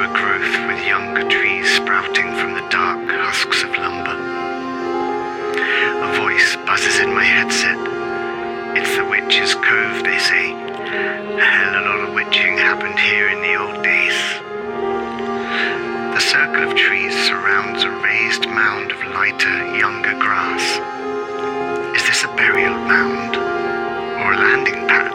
a growth with younger trees sprouting from the dark husks of lumber. A voice buzzes in my headset. It's the Witch's Cove, they say. A hell of a lot of witching happened here in the old days. The circle of trees surrounds a raised mound of lighter, younger grass. Is this a burial mound or a landing pad?